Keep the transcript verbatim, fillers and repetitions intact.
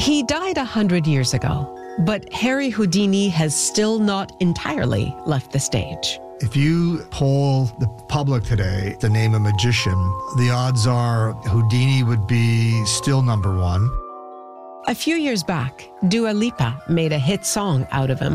He died a hundred years ago, but Harry Houdini has still not entirely left the stage. If you poll the public today to name a magician, the odds are Houdini would be still number one. A few years back, Dua Lipa made a hit song out of him